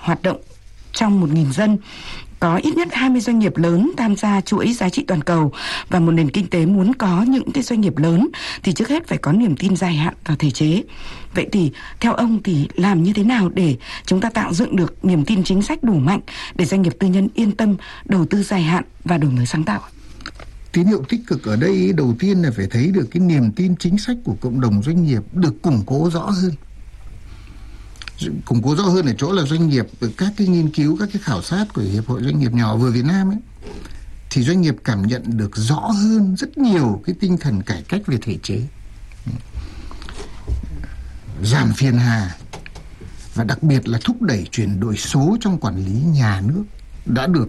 hoạt động trong 1.000 dân, có ít nhất 20 doanh nghiệp lớn tham gia chuỗi giá trị toàn cầu, và một nền kinh tế muốn có những cái doanh nghiệp lớn thì trước hết phải có niềm tin dài hạn vào thể chế. Vậy thì theo ông thì làm như thế nào để chúng ta tạo dựng được niềm tin chính sách đủ mạnh để doanh nghiệp tư nhân yên tâm đầu tư dài hạn và đổi mới sáng tạo? Tín hiệu tích cực ở đây đầu tiên là phải thấy được cái niềm tin chính sách của cộng đồng doanh nghiệp được củng cố rõ hơn. Củng cố rõ hơn ở chỗ là doanh nghiệp, các cái nghiên cứu, các cái khảo sát của Hiệp hội Doanh nghiệp nhỏ vừa Việt Nam ấy, thì doanh nghiệp cảm nhận được rõ hơn rất nhiều cái tinh thần cải cách về thể chế, giảm phiền hà, và đặc biệt là thúc đẩy chuyển đổi số trong quản lý nhà nước đã được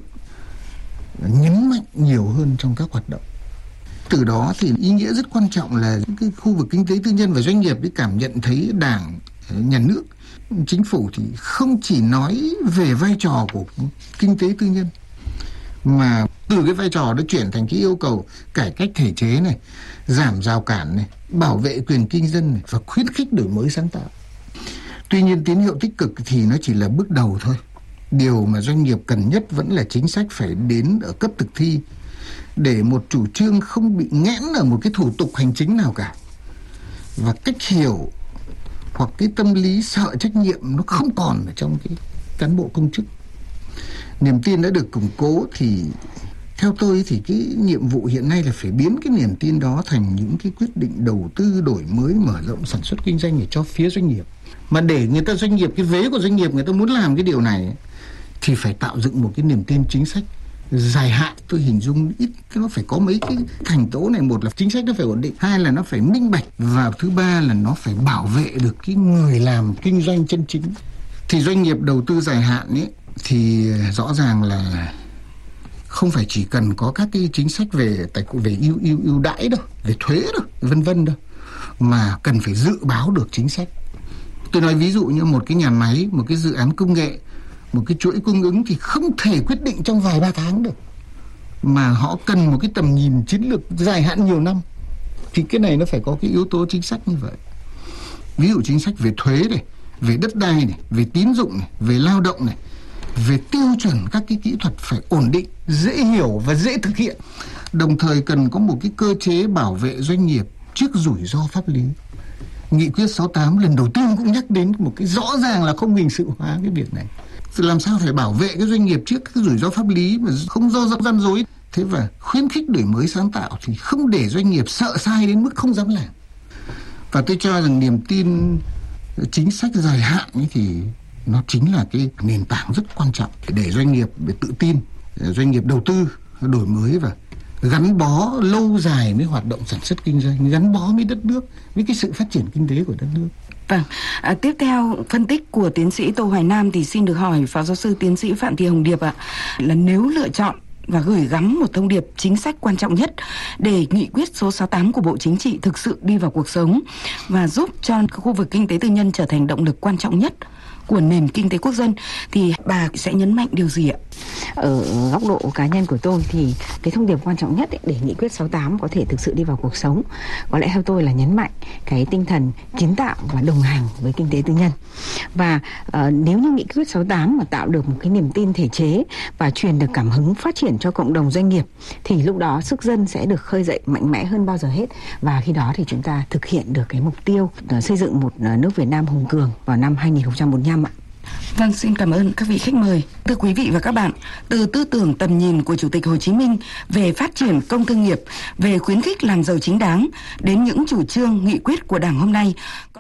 nhấn mạnh nhiều hơn trong các hoạt động. Từ đó thì ý nghĩa rất quan trọng là cái khu vực kinh tế tư nhân và doanh nghiệp cảm nhận thấy Đảng, nhà nước, chính phủ thì không chỉ nói về vai trò của kinh tế tư nhân, mà từ cái vai trò đó chuyển thành cái yêu cầu cải cách thể chế này, giảm rào cản này, bảo vệ quyền kinh doanh này, và khuyến khích đổi mới sáng tạo. Tuy nhiên tín hiệu tích cực thì nó chỉ là bước đầu thôi. Điều mà doanh nghiệp cần nhất vẫn là chính sách phải đến ở cấp thực thi, để một chủ trương không bị nghẽn ở một cái thủ tục hành chính nào cả, và cách hiểu hoặc cái tâm lý sợ trách nhiệm nó không còn ở trong cái cán bộ công chức. Niềm tin đã được củng cố thì theo tôi thì cái nhiệm vụ hiện nay là phải biến cái niềm tin đó thành những cái quyết định đầu tư, đổi mới, mở rộng sản xuất kinh doanh để cho phía doanh nghiệp. Mà để người ta doanh nghiệp, cái vế của doanh nghiệp người ta muốn làm cái điều này thì phải tạo dựng một cái niềm tin chính sách dài hạn. Tôi hình dung ít nó phải có mấy cái thành tố này: một là chính sách nó phải ổn định, hai là nó phải minh bạch, và thứ ba là nó phải bảo vệ được cái người làm kinh doanh chân chính. Thì doanh nghiệp đầu tư dài hạn ấy thì rõ ràng là không phải chỉ cần có các cái chính sách về ưu đãi đâu, về thuế đâu, vân vân đâu, mà cần phải dự báo được chính sách. Tôi nói ví dụ như một cái nhà máy, một cái dự án công nghệ, một cái chuỗi cung ứng thì không thể quyết định trong vài ba tháng được, mà họ cần một cái tầm nhìn chiến lược dài hạn nhiều năm. Thì cái này nó phải có cái yếu tố chính sách như vậy. Ví dụ chính sách về thuế này, về đất đai này, về tín dụng này, về lao động này, về tiêu chuẩn các cái kỹ thuật phải ổn định, dễ hiểu và dễ thực hiện. Đồng thời cần có một cái cơ chế bảo vệ doanh nghiệp trước rủi ro pháp lý. Nghị quyết 68 lần đầu tiên cũng nhắc đến một cái rõ ràng là không hình sự hóa cái việc này. Làm sao phải bảo vệ cái doanh nghiệp trước cái rủi ro pháp lý mà không do rắc rối. Thế và khuyến khích đổi mới sáng tạo thì không để doanh nghiệp sợ sai đến mức không dám làm. Và tôi cho rằng niềm tin chính sách dài hạn ấy thì nó chính là cái nền tảng rất quan trọng để doanh nghiệp tự tin, doanh nghiệp đầu tư, đổi mới và gắn bó lâu dài với hoạt động sản xuất kinh doanh, gắn bó với đất nước, với cái sự phát triển kinh tế của đất nước. Vâng, tiếp theo phân tích của tiến sĩ Tô Hoài Nam thì xin được hỏi Phó Giáo sư Tiến sĩ Phạm Thị Hồng Điệp ạ, là nếu lựa chọn và gửi gắm một thông điệp chính sách quan trọng nhất để nghị quyết số 68 của Bộ Chính trị thực sự đi vào cuộc sống và giúp cho khu vực kinh tế tư nhân trở thành động lực quan trọng nhất của nền kinh tế quốc dân, thì bà sẽ nhấn mạnh điều gì ạ? Ở góc độ cá nhân của tôi thì cái thông điệp quan trọng nhất để nghị quyết 68 có thể thực sự đi vào cuộc sống, có lẽ theo tôi là nhấn mạnh cái tinh thần kiến tạo và đồng hành với kinh tế tư nhân. Và nếu như nghị quyết 68 mà tạo được một cái niềm tin thể chế và truyền được cảm hứng phát triển cho cộng đồng doanh nghiệp, thì lúc đó sức dân sẽ được khơi dậy mạnh mẽ hơn bao giờ hết. Và khi đó thì chúng ta thực hiện được cái mục tiêu xây dựng một nước Việt Nam hùng cường vào năm 2045 ạ. Vâng, xin cảm ơn các vị khách mời. Thưa quý vị và các bạn, từ tư tưởng tầm nhìn của Chủ tịch Hồ Chí Minh về phát triển công thương nghiệp, về khuyến khích làm giàu chính đáng, đến những chủ trương nghị quyết của Đảng hôm nay,